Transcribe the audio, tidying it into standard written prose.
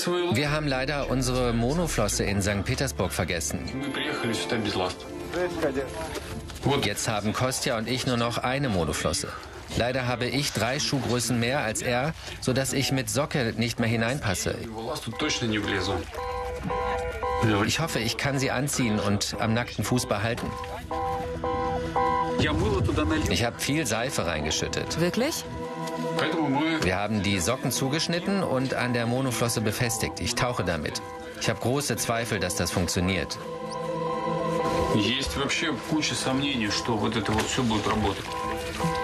Wir haben leider unsere Monoflosse in St. Petersburg vergessen. Jetzt haben Kostja und ich nur noch eine Monoflosse. Leider habe ich 3 Schuhgrößen mehr als er, sodass ich mit Socke nicht mehr hineinpasse. Ich hoffe, ich kann sie anziehen und am nackten Fuß behalten. Ich habe viel Seife reingeschüttet. Wirklich? Wir haben die Socken zugeschnitten und an der Monoflosse befestigt. Ich tauche damit. Ich habe große Zweifel, dass das funktioniert. Есть вообще куча сомнений, что вот это вот все будет работать.